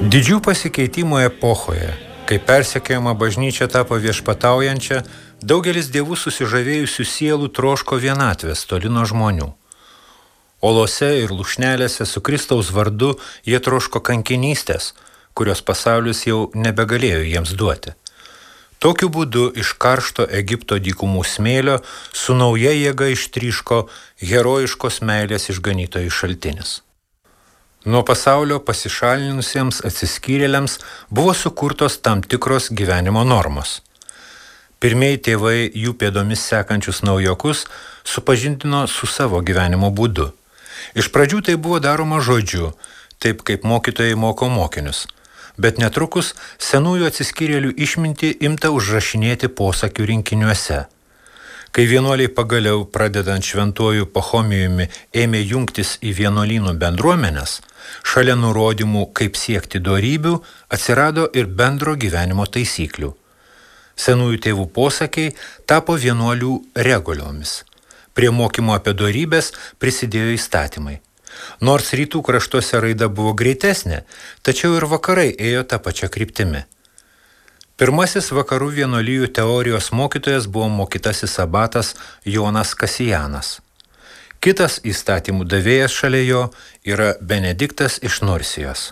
Didžių pasikeitimų epochoje, kai persekiojama bažnyčia tapo viešpataujančia, daugelis dievų susižavėjusių sielų troško vienatvės toli nuo žmonių. Olose ir lūšnelėse su Kristaus vardu jie troško kankinystės, kurios pasaulis jau nebegalėjo jiems duoti. Tokiu būdu iš karšto Egipto dykumų smėlio su nauja jėga ištryško herojiškos meilės išganytojų šaltinis. Nuo pasaulio pasišalinusiems atsiskyrėliams buvo sukurtos tam tikros gyvenimo normos. Pirmieji tėvai jų pėdomis sekančius naujokus supažindino su savo gyvenimo būdu. Iš pradžių tai buvo daroma žodžiu, taip kaip mokytojai moko mokinius, bet netrukus senųjų atsiskyrėlių išmintį imta užrašinėti posakių rinkiniuose. Kai vienuoliai pagaliau, pradedant šventuoju Pachomijumi, ėmė jungtis į vienuolynų bendruomenes, šalia nurodymų, kaip siekti dorybių, atsirado ir bendro gyvenimo taisyklių. Senųjų tėvų posakiai tapo vienuolių reguliomis. Prie mokymo apie dorybės prisidėjo įstatymai. Nors rytų kraštuose raida buvo greitesnė, tačiau ir vakarai ėjo tą pačią kryptimi. Pirmasis vakarų vienuolijų teorijos mokytojas buvo mokytasis abatas Jonas Kasijanas. Kitas įstatymų davėjas šalia jo yra Benediktas iš Nursijos.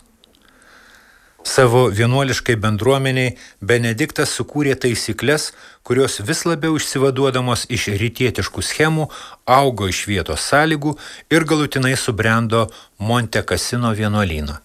Savo vienuoliškai bendruomeniai Benediktas sukūrė taisykles, kurios vis labiau išsivaduodamos iš rytietiškų schemų augo iš vietos sąlygų ir galutinai subrendo Monte Cassino vienuolyną.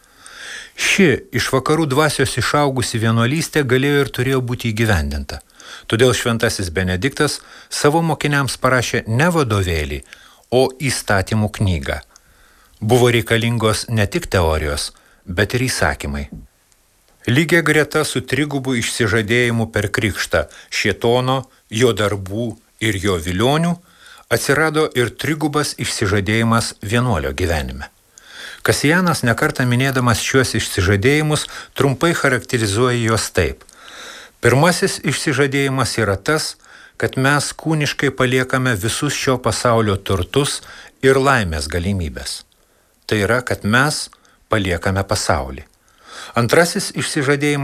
Ši iš vakarų dvasios išaugusi vienuolystė galėjo ir turėjo būti įgyvendinta. Todėl šventasis Benediktas savo mokiniams parašė ne vadovėlį, o įstatymų knygą. Buvo reikalingos ne tik teorijos, bet ir įsakymai. Lygia greta su trigubu išsižadėjimu per krikštą šėtono, jo darbų ir jo vilionių atsirado ir trigubas išsižadėjimas vienuolio gyvenime. Kasijanas nekartą minėdamas šiuos išsižadėjimus trumpai charakterizuoja juos taip. Pirmasis išsižadėjimas yra tas, kad mes kūniškai paliekame visus šio pasaulio turtus ir laimės galimybės. Tai yra, kad mes paliekame pasaulį. Antrasis išsižadėjimas